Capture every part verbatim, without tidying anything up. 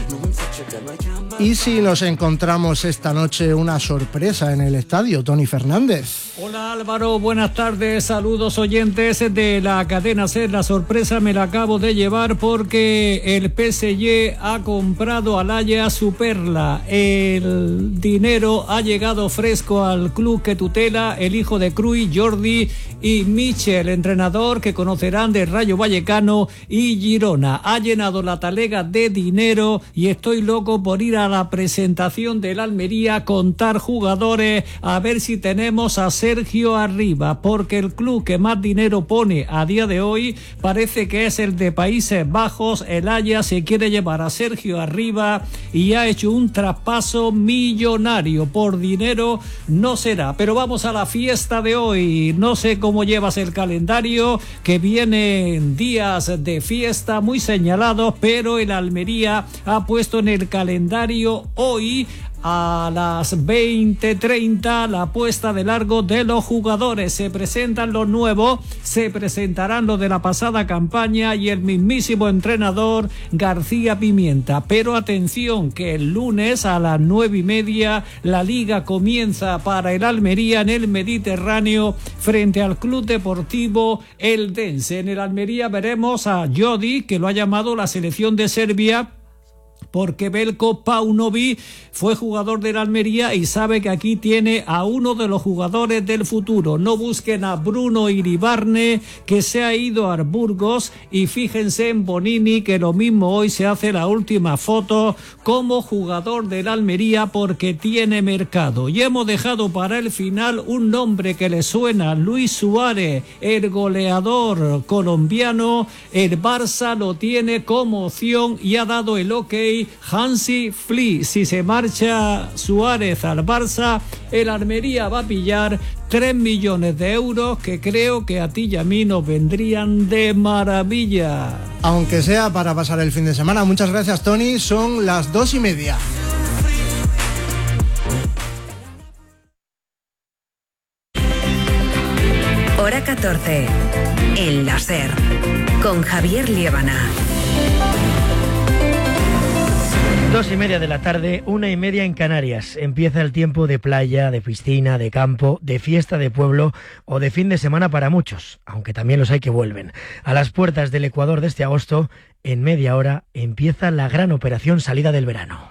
¿Y si nos encontramos esta noche una sorpresa en el estadio, Tony Fernández? Hola Álvaro, buenas tardes, saludos oyentes de la cadena SER. La sorpresa me la acabo de llevar porque el P S G ha comprado al Ajax su perla. El dinero ha llegado fresco al club que tutela el hijo de Cruyff, Jordi y Michel, entrenador que conocerán de Rayo Vallecano y Girona. Ha llenado la talega de dinero y estoy loco por ir a la presentación del Almería, contar jugadores, a ver si tenemos a Sergio arriba, porque el club que más dinero pone a día de hoy parece que es el de Países Bajos. El Ajax se quiere llevar a Sergio arriba y ha hecho un traspaso millonario. Por dinero no será, pero vamos a la fiesta de hoy. No sé cómo llevas el calendario, que vienen días de fiesta muy señalados, pero el Almería ha puesto en el calendario hoy a las veinte treinta la puesta de largo de los jugadores. Se presentan los nuevos, se presentarán los de la pasada campaña y el mismísimo entrenador García Pimienta. Pero atención, que el lunes a las nueve y media la liga comienza para el Almería en el Mediterráneo frente al Club Deportivo Eldense. En el Almería veremos a Jodi, que lo ha llamado la selección de Serbia, porque Veljko Paunovic fue jugador de la Almería y sabe que aquí tiene a uno de los jugadores del futuro. No busquen a Bruno Iribarne, que se ha ido a Burgos, y fíjense en Bonini, que lo mismo hoy se hace la última foto como jugador de la Almería porque tiene mercado. Y hemos dejado para el final un nombre que le suena: Luis Suárez, el goleador colombiano. El Barça lo tiene como opción y ha dado el ok Hansi Flick. Si se marcha Suárez al Barça, el Almería va a pillar tres millones de euros que creo que a ti y a mí nos vendrían de maravilla. Aunque sea para pasar el fin de semana. Muchas gracias, Tony. Son las dos y media. Hora catorce. El láser. Con Javier Liébana. Dos y media de la tarde, una y media en Canarias. Empieza el tiempo de playa, de piscina, de campo, de fiesta de pueblo o de fin de semana para muchos, aunque también los hay que vuelven. A las puertas del Ecuador de este agosto, en media hora, empieza la gran operación salida del verano.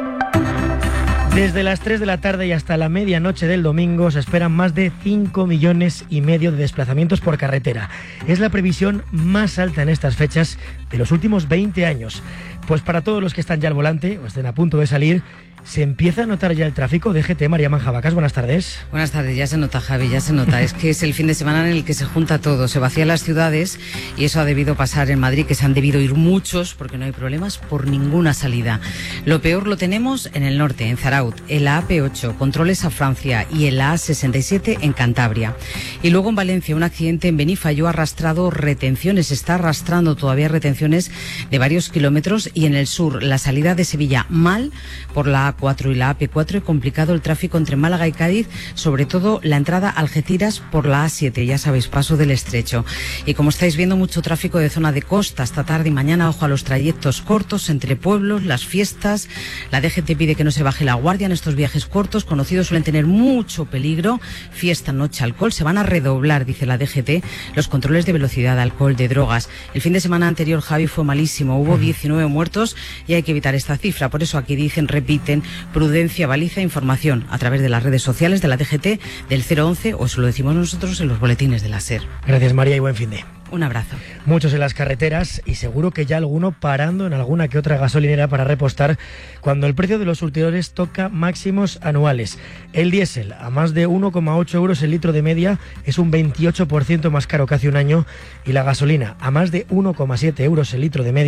Desde las tres de la tarde y hasta la medianoche del domingo se esperan más de cinco millones y medio de desplazamientos por carretera. Es la previsión más alta en estas fechas de los últimos veinte años. Pues para todos los que están ya al volante o estén a punto de salir, ¿se empieza a notar ya el tráfico? D G T, María Manjabacas, buenas tardes. Buenas tardes, ya se nota, Javi, ya se nota. Es que es el fin de semana en el que se junta todo, se vacían las ciudades y eso ha debido pasar en Madrid, que se han debido ir muchos porque no hay problemas por ninguna salida. Lo peor lo tenemos en el norte, en Zaraut, en la A P ocho, controles a Francia, y en la A sesenta y siete en Cantabria. Y luego en Valencia, un accidente en Benifayó ha arrastrado retenciones, está arrastrando todavía retenciones de varios kilómetros. Y en el sur, la salida de Sevilla mal por la A cuatro y la A P cuatro, y complicado el tráfico entre Málaga y Cádiz, sobre todo la entrada a Algeciras por la A siete, ya sabéis, paso del Estrecho. Y como estáis viendo, mucho tráfico de zona de costa esta tarde y mañana. Ojo a los trayectos cortos entre pueblos, las fiestas. La D G T pide que no se baje la guardia en estos viajes cortos, conocidos suelen tener mucho peligro. Fiesta, noche, alcohol, se van a redoblar, dice la D G T, los controles de velocidad, alcohol, de drogas. El fin de semana anterior, Javi, fue malísimo, hubo diecinueve muertos y hay que evitar esta cifra. Por eso aquí dicen, repiten, prudencia, baliza, información a través de las redes sociales de la D G T, del cero once, o eso lo decimos nosotros en los boletines de la SER. Gracias, María, y buen fin de. Un abrazo. Muchos en las carreteras y seguro que ya alguno parando en alguna que otra gasolinera para repostar cuando el precio de los surtidores toca máximos anuales. El diésel a más de uno coma ocho euros el litro de media es un veintiocho por ciento más caro que hace un año, y la gasolina a más de uno coma siete euros el litro de media